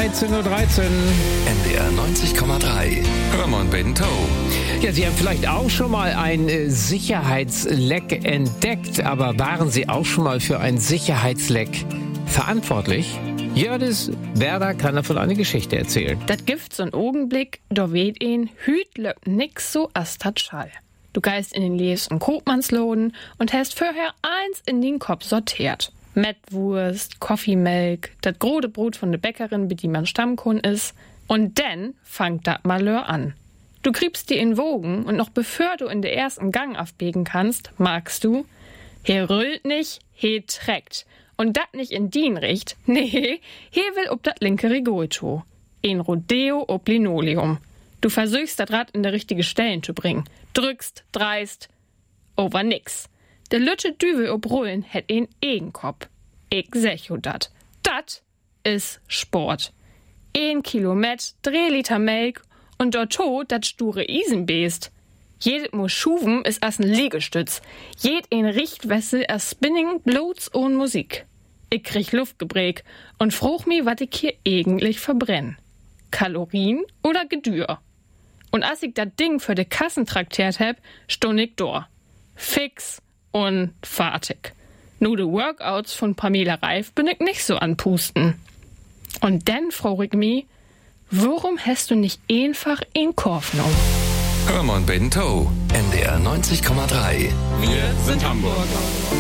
13.13 Uhr. NDR 90,3. Hörmann Bento. Ja, Sie haben vielleicht auch schon mal ein Sicherheitsleck entdeckt, aber waren Sie auch schon mal für ein Sicherheitsleck verantwortlich? Jördis Werder kann davon eine Geschichte erzählen. Dat Gift so'n Augenblick, da weht ihn, hüt löbt nix so as dat Schall. Du geist in den Lies- und Kopmannsloden und hast vorher eins in den Kopf sortiert. Mettwurst, Koffeemelk, dat grode Brot von der Bäckerin, mit die man Stammkunden is. Und dann fangt dat Malheur an. Du kriegst die in Wogen und noch bevor du in der ersten Gang aufbiegen kannst, magst du, he rüllt nicht, he trägt. Und dat nicht in dien Richt, nee, he will ob dat linke Rigolto. In Rodeo ob Linoleum. Du versuchst dat Rad in der richtige Stellen zu bringen. Drückst, dreist, over nix. Der lütte Düvel ob Rollen hätt een Egenkopf. Ich secho dat. Dat is Sport. 1 Kilometer, 3 Liter Melk und dort dat sture Isenbeest. Jedet muss Schuven is as n Liegestütz. Jed een Richtwessel as Spinning bloß ohn Musik. Ich krieg Luftgebräg und fruch mi, wat ich hier eigentlich verbrenn. Kalorien oder Gedür? Und als ich dat Ding für de Kassen traktiert hab, stund ich dor. Fix und fertig. Nur de Workouts von Pamela Reif bin ich nicht so anpusten. Und dann frag ich mi, warum hast du nicht einfach in Korf genommen? Hörmann Bento. NDR 90,3. Wir sind Hamburg.